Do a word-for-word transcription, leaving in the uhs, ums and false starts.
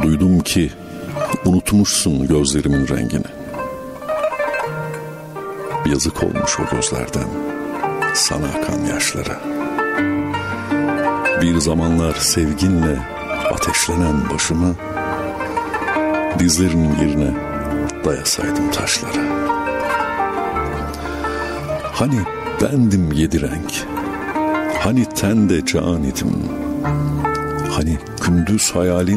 Duydum ki unutmuşsun gözlerimin rengini. Yazık olmuş o gözlerden sana akan yaşlara. Bir zamanlar sevginle ateşlenen başımı dizlerinin yerine dayasaydım taşlara. Hani bendim yedi renk, hani tende can idim, hani gündüz hayalin